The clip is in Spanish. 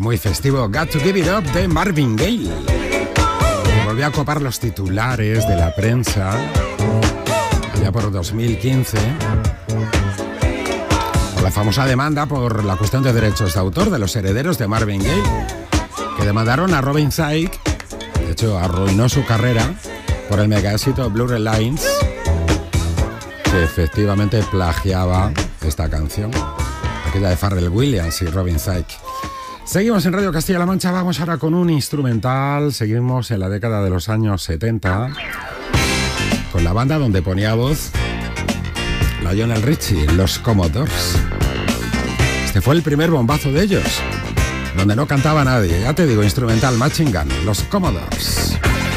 muy festivo Got to Give It Up de Marvin Gaye. Volvió a copar los titulares de la prensa allá por 2015 por la famosa demanda por la cuestión de derechos de autor de los herederos de Marvin Gaye, que demandaron a Robin Thicke. De hecho, arruinó su carrera por el mega éxito Blurred Lines, que efectivamente plagiaba esta canción, aquella de Pharrell Williams y Robin Thicke. Seguimos en Radio Castilla-La Mancha, vamos ahora con un instrumental. Seguimos en la década de los años 70 con la banda donde ponía voz la Lionel Richie, los Commodores. Este fue el primer bombazo de ellos, donde no cantaba nadie. Ya te digo, instrumental, Machine Gun, los Commodores.